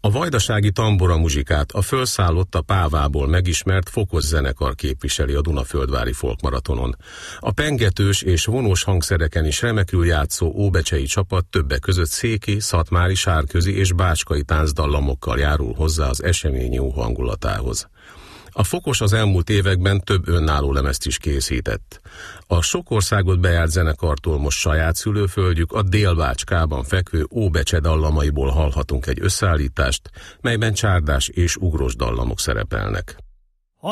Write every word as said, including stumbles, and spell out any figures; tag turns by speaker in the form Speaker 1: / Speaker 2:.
Speaker 1: A vajdasági tambora muzsikát a fölszállott a Pávából megismert Fokos zenekar képviseli a Dunaföldvári folkmaratonon. A pengetős és vonós hangszereken is remekül játszó óbecsei csapat többek között széki, szatmári, sárközi és bácskai táncdallamokkal járul hozzá az esemény jó hangulatához. A Fokos az elmúlt években több önálló lemezt is készített. A sok országot bejárt zenekartól most saját szülőföldjük, a Dél-Bácskában fekvő Óbecse dallamaiból hallhatunk egy összeállítást, melyben csárdás és ugrós dallamok szerepelnek.